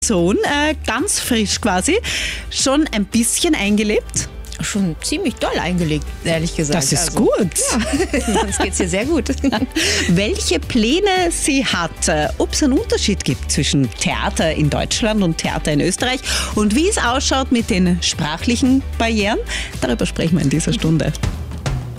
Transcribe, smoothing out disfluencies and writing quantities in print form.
Sohn, ganz frisch quasi, schon ein bisschen eingelebt? Schon ziemlich doll eingelegt, ehrlich gesagt. Das ist gut. Ja, uns geht's hier sehr gut. Welche Pläne sie hat, ob es einen Unterschied gibt zwischen Theater in Deutschland und Theater in Österreich und wie es ausschaut mit den sprachlichen Barrieren, darüber sprechen wir in dieser Stunde.